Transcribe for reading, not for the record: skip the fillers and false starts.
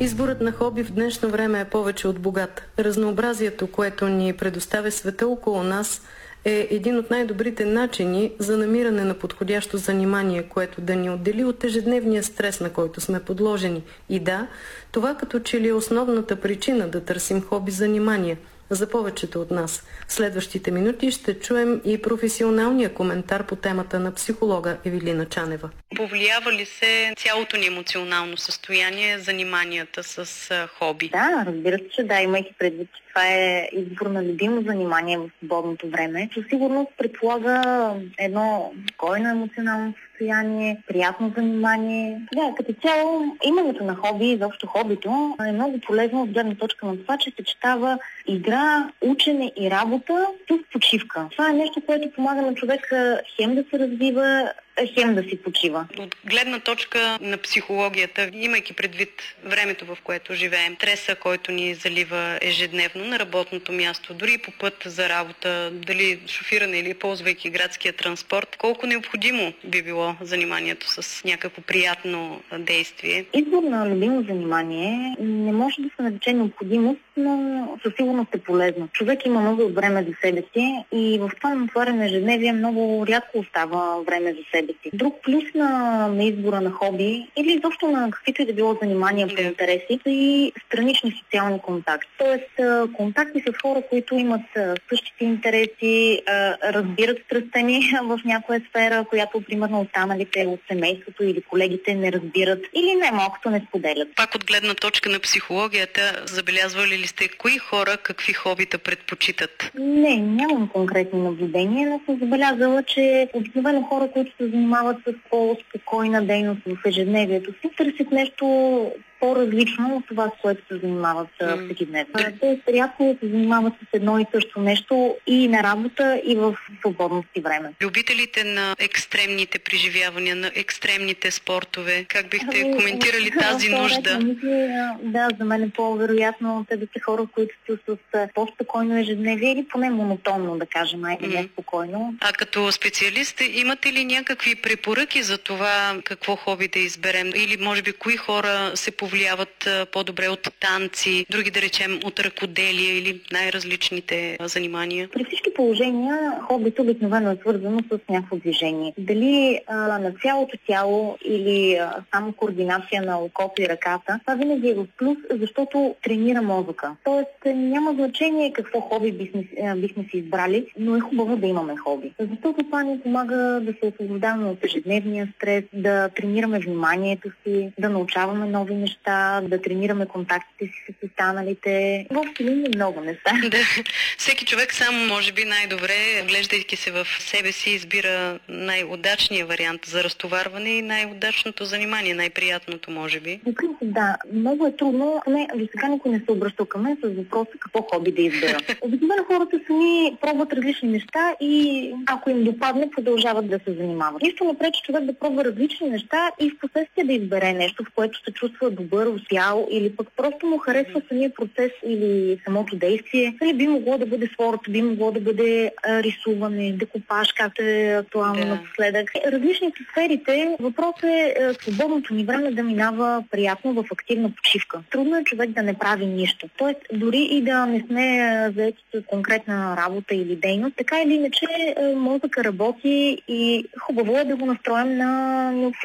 Изборът на хоби в днешно време е повече от богат. Разнообразието, което ни предоставя света около нас, е един от най-добрите начини за намиране на подходящо занимание, което да ни отдели от ежедневния стрес, на който сме подложени. И да, това като че ли е основната причина да търсим хоби-занимания за повечето от нас. В следващите минути ще чуем и професионалния коментар по темата на психолога Евелина Чанева. Повлиява ли се цялото ни емоционално състояние заниманията с хоби? Да, разбира се, че да, имайки предвид, че това е избор на любимо занимание в свободното време. Със сигурност предполага едно спокойно емоционално състояние, приятно занимание. Да, като цяло, имането на хоби, изобщо хобито, е много полезно от гледна точка на това, че съчетава игра, учене и работа с почивка. Това е нещо, което помага на човека хем да се развива, хем да си почива. От гледна точка на психологията, имайки предвид времето, в което живеем, стреса, който ни залива ежедневно на работното място, дори по път за работа, дали шофиране или ползвайки градския транспорт, колко необходимо би било заниманието с някакво приятно действие? Избор на любимо занимание не може да се нарече необходимост, но със сигурност е полезно. Човек има много време за себе си и в това натварено ежедневие много рядко остава време за себе си. Друг плюс на избора на хоби или изобщо на каквито и да било занимания по интереси са и странични социални контакти. Тоест контакти с хора, които имат същите интереси, разбират страстта ни в някоя сфера, която примерно останалите от семейството или колегите не разбират или най-малкото не споделят. Пак от гледна точка на психологията, забелязвали ли сте кои хора какви хобита предпочитат? Не, нямам конкретни наблюдения, но съм забелязала, че обикновено хора, които се занимават с по-спокойна дейност в ежедневието си, търсят нещо по-различно от това, с което се занимават всекидневно. Те рядко се занимават с едно и също нещо и на работа, и в свободното си време. Любителите на екстремните преживявания, на екстремните спортове, как бихте коментирали тази нужда? Да, за мен е по-вероятно те да са хора, които са с по-спокойно ежедневие или поне монотонно, да кажем, не-спокойно. А като специалист, имате ли някакви препоръки за това какво хоби да изберем? Или може би кои хора се повлияват по-добре от танци, други да речем от ръкоделие или най-различните занимания? При всички положения хобито обикновено е свързано с някакво движение. Дали на цялото тяло или само координация на окото и ръката, това винаги е в плюс, защото тренира мозъка. Тоест няма значение какво хоби бихме си избрали, но е хубаво да имаме хоби. Защото това ни помага да се освобождаваме от ежедневния стрес, да тренираме вниманието си, да научаваме нови неща, да тренираме контактите си с останалите. Въобще има много неща. Да. Всеки човек сам, може би най-добре, глеждайки се в себе си, избира най-удачния вариант за разтоварване и най-удачното занимание, най-приятното, може би. В принцип, да. Много е трудно. До сега никой не се обръща към мен с въпроса какво хоби да избера. Обикновено хората сами пробват различни неща и ако им допадне, продължават да се занимават. Нищо не пречи човек да пробва различни неща и в последствие да избере нещо, в което се чувства добър, успял или пък просто му харесва самия процес или самото действие. Или би могло да бъде спорт, би могло да бъде рисуване, декупаж, както е актуално напоследък. Различни са сферите. Въпросът е свободното ни време да минава приятно в активна почивка. Трудно е човек да не прави нищо. Тоест, дори и да не сме заети с конкретна работа или дейност, така или иначе мозъка работи и хубаво е да го настроим на